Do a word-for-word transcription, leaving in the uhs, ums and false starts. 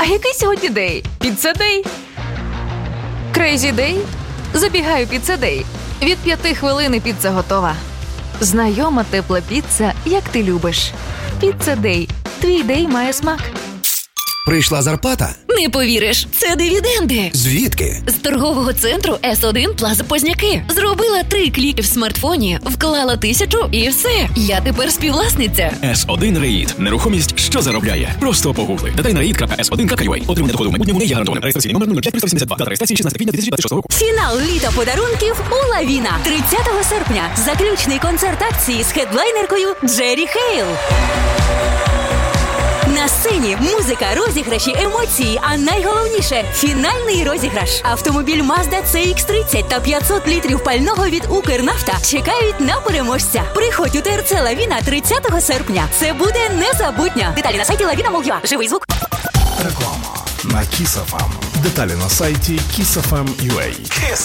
який сьогодні день? Піца-дей? Крейзі-дей? Забігаю піца-дей. Від п'яти хвилин піца готова. Знайома тепла піца, як ти любиш. Піца-дей. Твій дей має смак. Прийшла зарплата? Не повіриш, це дивіденди. Звідки? З торгового центру ес один Плаза Позняки. Зробила три кліки в смартфоні, вклала тисячу і все. Я тепер співвласниця. ес один Реїд. Нерухомість, що заробляє. Просто погугли. Деталі на реїд крапка ес один крапка ю а. Отримання доходу в майбутньому не є гарантованим. Реєстраційний номер нуль п'ять триста вісімдесят два. Дата реєстрації шістнадцяте квітня дві тисячі двадцять шостого року. Фінал літа подарунків у Лавіна. тридцятого серпня. Заключний концерт акції з хедлайнеркою Джері Хейл. На сцені музика, розіграші, емоції, а найголовніше – фінальний розіграш. Автомобіль Mazda це ікс тридцять та п'ятсот літрів пального від Укрнафта чекають на переможця. Приходь у ТРЦ Лавіна тридцятого серпня. Це буде незабутньо. Деталі на сайті лавіна крапка ю а. Живий звук. Реклама на Kiss еф ем. Деталі на сайті кіс еф ем крапка ю а.